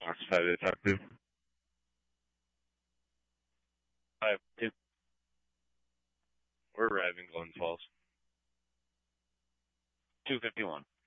Box 5 to talk to. 5-2. We're arriving Glens Falls. 251.